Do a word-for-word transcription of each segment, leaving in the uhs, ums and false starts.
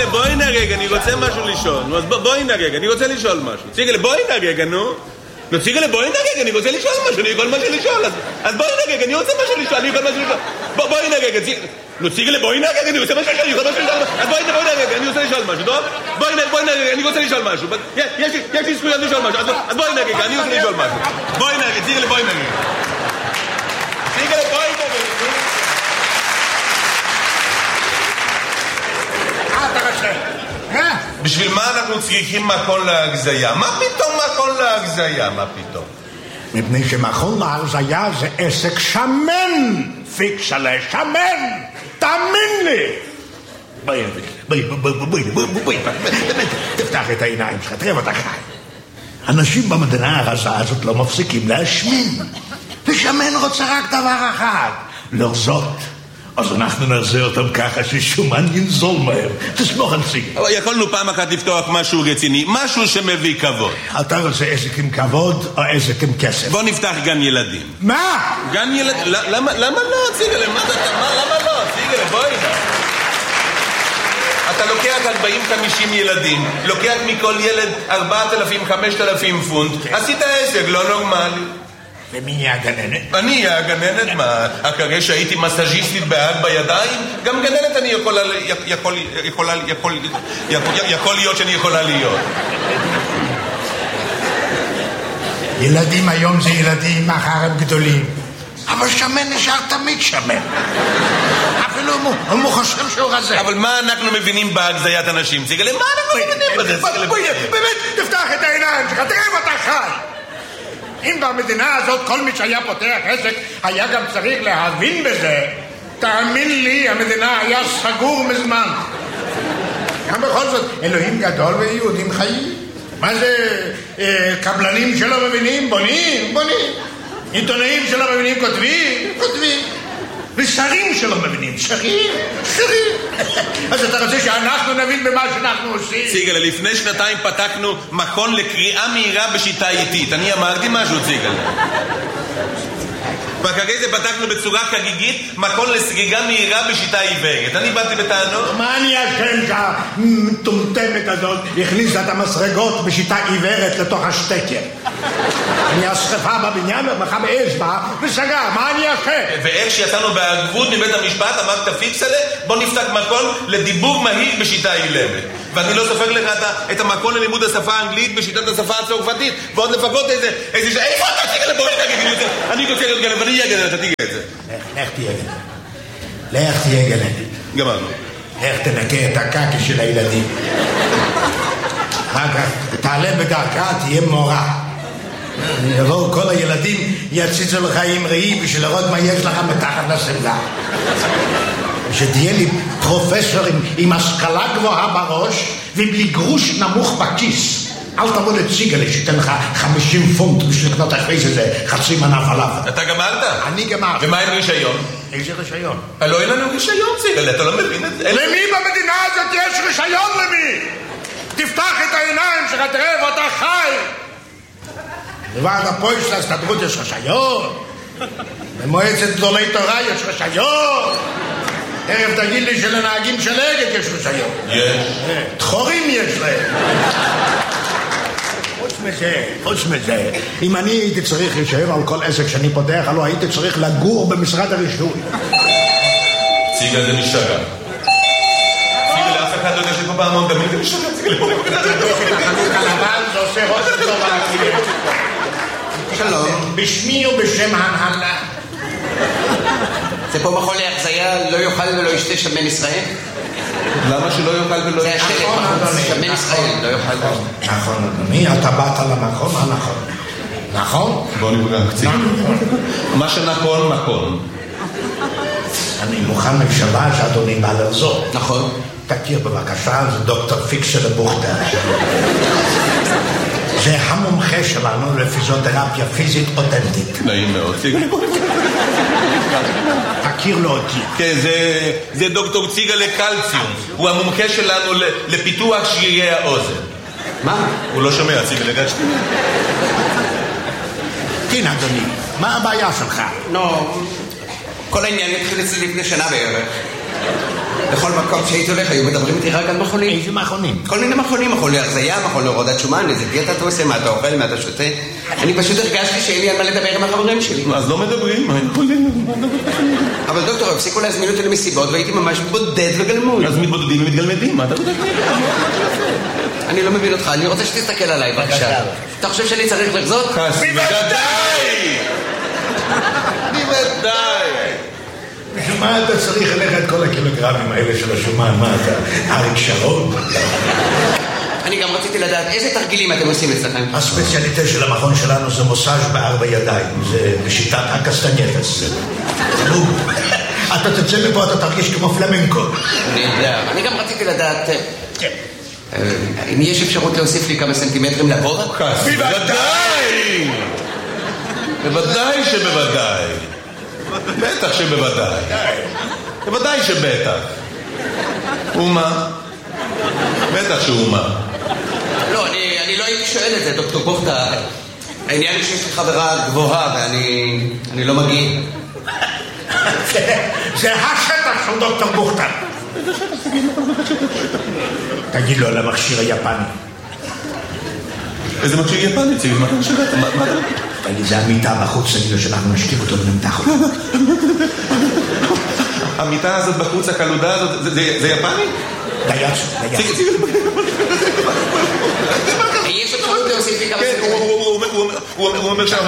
ציגלה, בואי נרגע, אני רוצה משהו לשאול. נו, אז בואי נרגע, אני רוצה לשאול משהו. ציגלה, בואי נרגע, נו. נו, ציגלה, בואי נרגע, אני רוצה לשאול משהו, אני יכול משהו לשאול. אז בואי נרגע, אני רוצה משהו לשאול, אני יכול משהו לשאול. בואי נרגע, ציגלה. נו, ציגלה, בואי נרגע, אני רוצה משהו לשאול, אני יכול משהו לשאול. אז בואי נרגע, אני רוצה לשאול משהו, טוב? בואי נרגע, אני רוצה לשאול משהו. יש לי זכויות לשאול משהו, אז בואי נרגע, אני רוצה לשאול משהו. בואי נרגע, ציגלה, בואי נרגע. ציגלה, בואי נרגע. בשביל מה אנחנו צריכים מכון להגזיה? מה פתאום מכון להגזיה? מה פתאום? מפני שמכון להגזיה זה עסק שמן, פיקסלה, שמן, תאמין לי. בואי, בואי, בואי, בואי, בואי, בואי, באמת, תפתח את העיניים שלך, תראה אותך חי. אנשים במדינה הרזה הזאת לא מפסיקים להשמין, ושמן רוצה רק דבר אחד, לרזות. אז אנחנו נעשה אותם ככה ששומן ינזול מהר. תסמוך על סיגל. אבל יכולנו פעם אחת לפתוח משהו רציני, משהו שמביא כבוד. אתה רוצה עסק עם כבוד או עסק עם כסף? בוא נפתח גן ילדים. מה? גן ילדים? למה לא, ציגל? למה לא? ציגל, בואי נע. אתה לוקח ארבעים חמישים ילדים, לוקח מכל ילד ארבעת אלפים חמשת אלפים פונט, עשית עסק לא נורמלי. ומי יהיה הגננת? אני יהיה הגננת, מה? אחרי שהייתי מסאז'יסטית בהג בידיים, גם גננת אני יכולה, יכול, יכולה, יכול, יכול להיות שאני יכולה להיות. ילדים היום זה ילדים, מחר הם גדולים. אבל שמן נשאר תמיד שמן. אפילו הוא חושב שהוא רזה. אבל מה אנחנו מבינים בהגזיית אנשים? ציגלה, מה אנחנו מבינים בזה? באמת, תפתח את העיניים שלך, תראה אותך חי. אם במדינה הזאת כל מי שהיה פותח עסק היה גם צריך להבין בזה, תאמין לי, המדינה היה סגור מזמן. גם בכל זאת, אלוהים גדול ויהודים חיים. מה זה, אה, קבלנים שלא מבינים? בונים, בונים. עיתונאים שלא מבינים כותבים, כותבים. ושרים שלא מבינים, שרים, שרים. אז אתה רוצה שאנחנו נבין במה שאנחנו עושים? ציגלה, לפני שנתיים פתחנו מכון לקריאה מהירה בשיטה איטית. אני אמרתי משהו, ציגלה. ואחרי זה פתחנו בצורה חגיגית מכון לסגיגה מהירה בשיטה עיוורת. אני באתי בטענות. מה אני אשם שהמטומטמת הזאת הכניסה את המסרגות בשיטה עיוורת לתוך השטקר? אני השרפה בבניין ומחה באש בה וסגר, מה אני אשם? ואיך שיצאנו בערבות מבית המשפט אמרת פיקסלה, בוא נפתח מכון לדיבור מהיר בשיטה אילמת. ואני לא סופר לך את המכון ללימוד השפה האנגלית בשיטת השפה הצרפתית, ועוד לפחות איזה, איזה, איפה אתה תיגלה? בואי נגיד את זה. אני רוצה להיות גלב, ואני אהיה גלב, אתה תיגלה את זה. לך תהיה גלב. לך תהיה גלב. גמרנו. לך תנקה את הקקי של הילדים. אחר כך תעלה בדרכה, תהיה מורה. יבואו כל הילדים, יציצו לך עם ראי בשביל לראות מה יש לך מתחת לשמלה. שתהיה לי פרופסור עם, עם השכלה גבוהה בראש ובלי גרוש נמוך בכיס. אל תבוא לציגלה שתן לך חמישים פונט בשביל לקנות אחרי זה חצי מנה פלאפל. אתה גמרת? אני גמרת. ומה עם רישיון? איזה רישיון? לא אין לנו רישיון, ציגלה, אתה לא מבין את זה? למי במדינה הזאת יש רישיון למי? תפתח את העיניים שלך, תראה ואתה חי. בוועד הפועל של ההסתדרות יש רישיון. במועצת גדולי תורה יש רישיון. תכף תגיד לי שלנהגים של אגד יש רישיון. יש. דחורים יש להם. חוץ מזה, חוץ מזה, אם אני הייתי צריך רישיון על כל עסק שאני פותח, הלוא הייתי צריך לגור במשרד הרישוי. ציגה זה משתגע. ציגה לאף אחד לא יודע שפה פעמון דמים זה משתגע. ציגה לפה. החנות הלבן זה עושה ראש טוב על הקליינט. שלום. בשמי ובשם ההנהלה. זה פה מכון להגזיה, לא יאכל ולא ישתה שמן ישראל? למה שלא יאכל ולא זה השלט, שמן ישראל, לא יאכל ולא ישתה. נכון, אדוני, אתה באת למקום הנכון. נכון? בוא נפגע קצת. מה שנכון, נכון. אני מוכן לשבע שאדוני בא לרזור. נכון. תכיר בבקשה, זה דוקטור פיקסלה בוכטר. זה המומחה שלנו לפיזיותרפיה פיזית אותנטית. נעים מאוד. תכיר לו אותי. כן, זה, זה דוקטור ציגה לקלציום. הוא המומחה שלנו לפיתוח שרירי האוזן. מה? הוא לא שומע, ציגה לקלציום. כן, אדוני, מה הבעיה שלך? לא, כל העניין התחיל אצלי לפני שנה בערך. בכל מקום שהייתי הולך היו מדברים איתי רק על מכונים. איזה מכונים? כל מיני מכונים, מכון להרזיה, מכון להורדת שומן, איזה דיאטה אתה עושה, מה אתה אוכל, מה אתה שותה. אני פשוט הרגשתי שאין לי על מה לדבר עם החברים שלי. אז לא מדברים, מה יכולים? אבל דוקטור, הפסיקו להזמין אותי למסיבות והייתי ממש בודד וגלמוד. אז מתבודדים ומתגלמדים, מה אתה בודד? אני לא מבין אותך, אני רוצה שתסתכל עליי, בבקשה. אתה חושב שאני צריך לחזות? בוודאי! בוודאי! בשביל מה אתה צריך ללכת את כל הקילוגרמים האלה של השומן? מה אתה? אריק שרון? אני גם רציתי לדעת איזה תרגילים אתם עושים אצלכם. הספציאליטה של המכון שלנו זה מוסאז' בארבע ידיים. זה בשיטת הקסטנייטס. נו, אתה תצא מפה, אתה תרגיש כמו פלמנקו. אני יודע. אני גם רציתי לדעת... אם יש אפשרות להוסיף לי כמה סנטימטרים לגובה? בוודאי! בוודאי שבוודאי. בטח שבוודאי. בוודאי שבטח. ומה? בטח שאומה. לא, אני, אני לא הייתי שואל את זה, דוקטור בוכתה. העניין היא שיש לי חברה גבוהה ואני אני לא מגיע. זה השטח של דוקטור בוכתה. תגיד לו על המכשיר היפני. איזה מכשיר יפני? ציג, מה אתה משגעת? מה אתה... תגיד, זה המיטה בחוץ, תגיד לו שאנחנו נשתיק אותו ונמתח אותו. המיטה הזאת בחוץ, הקלודה הזאת, זה יפני? דייץ, דייץ. ציג, ציג, יש אפשרות להוסיף לי כמה כן, הוא אומר שאנחנו...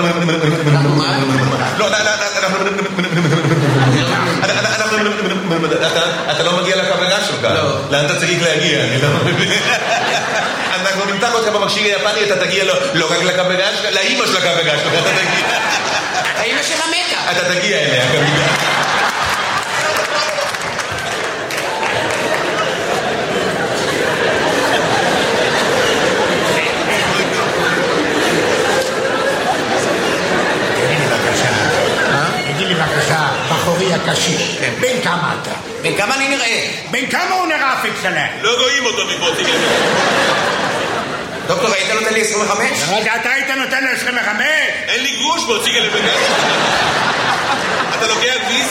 לא, אתה לא מגיע לקבלה שלך. לאן אתה צריך להגיע? אנחנו נמתח אותך במכשיר היפני, אתה תגיע לא רק לקבלה שלך, לאמא של הקבלה שלך, אתה תגיע. האמא של המתה. אתה תגיע אליה, כמובן. בחורי הקשיש, בין כמה אתה? בין כמה אני נראה? בין כמה הוא נראה פיקסלה? לא רואים אותו מפה, תגיד. דוקטור, היית נותן לי עשרים וחמש? רגע, אתה היית נותן לי עשרים וחמש? אין לי גרוש בו, תגיד. אתה לוקח ויזה?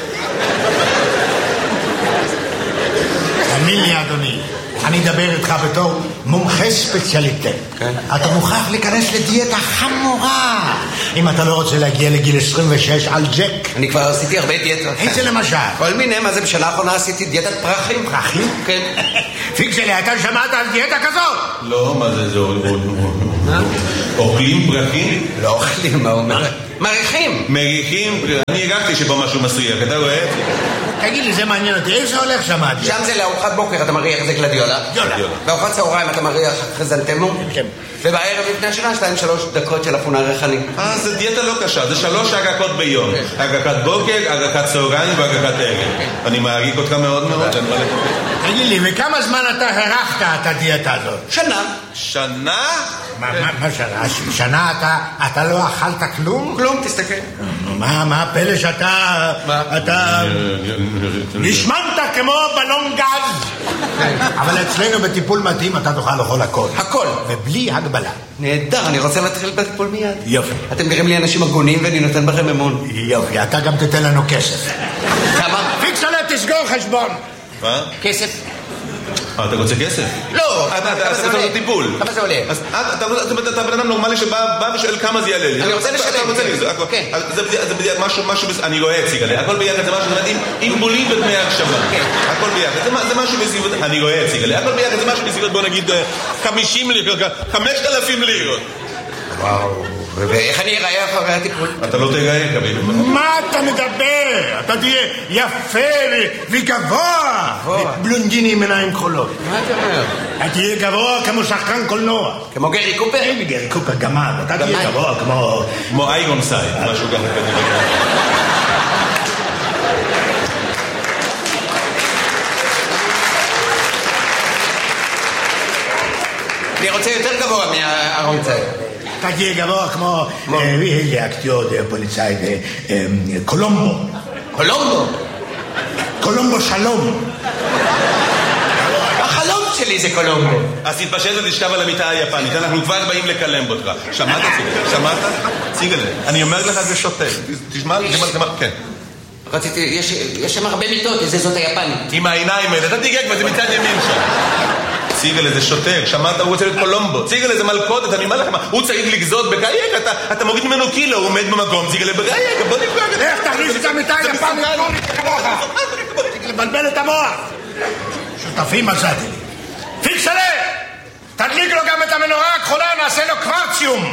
תאמין לי, אדוני, אני אדבר איתך בתור מומחה ספציאליטה. אתה מוכרח להיכנס לדיאטה חמורה אם אתה לא רוצה להגיע לגיל עשרים ושש על ג'ק. אני כבר עשיתי הרבה דיאטות. איזה למשל? כל מיני, מה זה בשנה האחרונה עשיתי דיאטת פרחים. פרחים? כן. פיקסלי, אתה שמעת על דיאטה כזאת? לא, מה זה, זה אוכלים פרחים? לא אוכלים, מה אומר? מריחים. מריחים, אני הגעתי שפה משהו מסריח, אתה רואה? תגיד לי, זה מעניין אותי, איך זה הולך שם? שם זה לארוחת בוקר, אתה מריח את זה גלדיולה. בארוחת צהריים אתה מריח חזנטמו. ובערב לפני השנה, שתיים שלוש דקות של אפונה ריחני. אה, זה דיאטה לא קשה, זה שלוש הגקות ביום. הגקת בוקר, הגקת צהריים והגקת ערב. אני מעריך אותך מאוד מאוד. תגיד לי, וכמה זמן אתה הרחת את הדיאטה הזאת? שנה. שנה? מה שנה? שנה אתה לא אכלת כלום? כלום, תסתכל. מה הפלא שאתה... אתה... נשמנת כמו בלון גז. אבל אצלנו בטיפול מתאים אתה תוכל לאכול הכל. הכל. ובלי הגבלה. נהדר, אני רוצה להתחיל בטיפול מיד. יופי. אתם נראים לי אנשים הגונים ואני נותן בכם אמון. יופי, אתה גם תתן לנו כסף. כמה? פיקסלה, תסגור חשבון. מה? כסף. אה, אתה רוצה כסף? לא. אתה רוצה לעשות טיפול. כמה זה עולה? אז אתה בן אדם נורמלי שבא ושואל כמה זה יעלה לי. אני רוצה לשלם. אתה רוצה לי, זה משהו, אני רואה הציג עליה. הכל ביחד זה משהו, עם בולים ודמי הקשבה. הכל ביחד. זה משהו בסביבות, אני רואה הציג עליה. הכל ביחד זה משהו בסביבות, בוא נגיד, חמישים לירות, חמשת אלפים לירות. וואו. ואיך אני אראה אחרי הטיפול? אתה לא תראה, קביל. מה אתה מדבר? אתה תהיה יפה וגבוה. בלונדיני עם עיניים כחולות. מה אתה אומר? אתה תהיה גבוה כמו שחקן קולנוע. כמו גרי קופר? אין לי גרי קופר, גמד. אתה תהיה גבוה כמו... כמו איירון סייד, משהו ככה כנראה. אני רוצה יותר גבוה מהארון סייד. אתה תהיה גבוה כמו איזה אקטיור פוליצאי קולומבו. קולומבו? קולומבו שלום. החלום שלי זה קולומבו. אז תתפשט ותשכב על המיטה היפנית, אנחנו כבר באים לקלם אותך. שמעת ציגל? שמעת? ציגל, אני אומר לך זה שוטה. תשמע, תשמע, כן. רציתי, יש, יש שם הרבה מיטות, איזה זאת היפנית. עם העיניים האלה, אתה תיגע כבר, זה מצד ימין שם. ציגל איזה שוטר, שמעת, הוא רוצה להיות קולומבו. ציגל איזה מלכודת, אני אומר לכם, הוא צריך לגזות בקייק, אתה, אתה מוריד ממנו קילו, הוא עומד במקום, ציגל בקייק, בוא נפגע. איך תכניס את המיטה היפנית כמוך? לבלבל את המוח. שותפים מצאתי לי. פיקסלה! תדליק לו גם את המנורה הכחולה, נעשה לו קוורציום.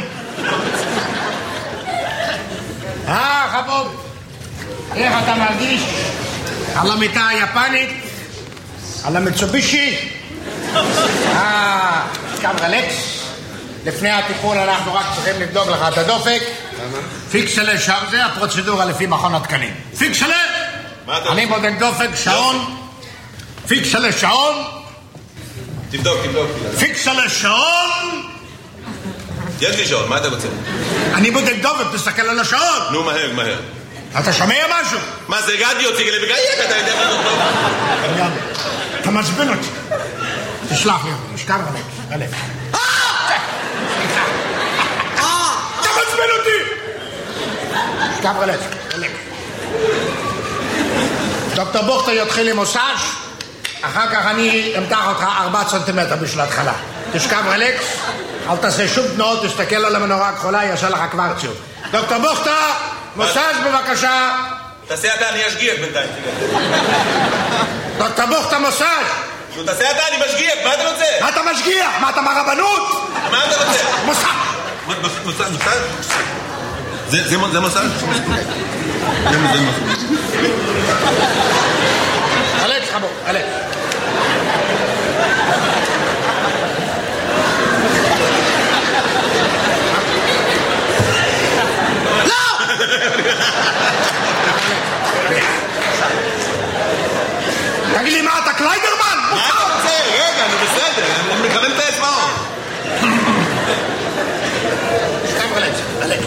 אה, חבוב. איך אתה מרגיש? על המיטה היפנית? על המצובישי? אה, קם רלקס. לפני הטיפול אנחנו רק צריכים לבדוק לך את הדופק. פיקסלה שם, זה הפרוצדורה לפי מכון התקנים. פיקסלה! אני בודק דופק, שעון. פיקסלה שעון. תבדוק, תבדוק. פיקסלה שעון. יש לי שעון, מה אתה רוצה? אני בודק דופק, תסתכל על השעון. נו, מהר, מהר. אתה שומע משהו? מה זה רדיו, ציגל בקייק, אתה יודע מה זאת טוב? אתה מצבין אותי. תשלח לי, משכב רלק, רלק. אתה מצבין אותי! משכב רלק, רלק. דוקטור בוכטר יתחיל עם מוסאז', אחר כך אני אמתח אותך ארבעה סנטימטר בשביל ההתחלה. תשכב רלקס, אל תעשה שום תנועות, תסתכל על המנורה הכחולה, יעשה לך קוורציום. דוקטור בוכטר, מוסאז' בבקשה. תעשה אתה, אני אשגיח בינתיים. דוקטור בוכטר, מוסאז'. נו, תעשה אתה, אני משגיח, מה אתה רוצה? מה אתה משגיח? מה אתה מהרבנות? מה אתה רוצה? מוסאז'. מוסאז', מוסאז'? זה מוסאז'? זה מוסאז'. אלכס, חבוב, אלכס. תגיד לי מה, אתה קליידרמן? מה אתה רוצה? רגע, אני בסדר, אני מכוון את האצבעות. שכב רלקס, רלקס.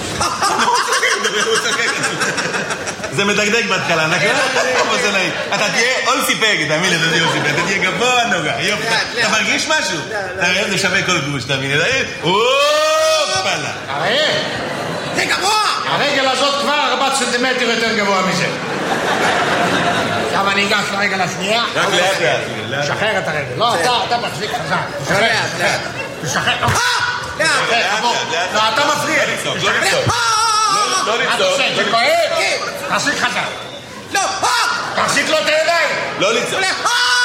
זה מדגדג בהתחלה, נכון? אבל זה נעים. אתה תהיה אול סיפק, תאמין לי, אתה תהיה אול סיפק, אתה תהיה גבוה נוגע. אתה מרגיש משהו? אתה רואה, זה שווה כל גוש, תאמין לי. אופלה. הרי, זה גבוה. הרגל הזאת כבר ארבעה סנטימטר יותר גבוה מזה. עכשיו אני אגש לרגל השנייה. רק לאט לאט. תשחרר את הרגל. לא, אתה מחזיק חזק. לאט, לאט. תשחרר. לאט. לא, אתה מפריע. לא לצעוק, לא לצעוק. לא לצעוק. זה כואב? תחזיק חזק. לא. תחזיק לו את הידיים. לא לצעוק.